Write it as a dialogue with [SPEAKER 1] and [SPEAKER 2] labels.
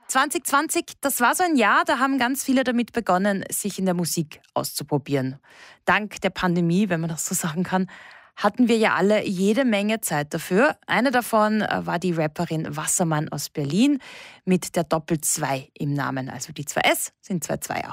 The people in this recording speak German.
[SPEAKER 1] 2020, das war so ein Jahr, da haben ganz viele damit begonnen, sich in der Musik auszuprobieren. Dank der Pandemie, wenn man das so sagen kann, hatten wir ja alle jede Menge Zeit dafür. Eine davon war die Rapperin Wassermann aus Berlin mit der Doppel-2 im Namen. Also die 2 S sind 2 Zweier.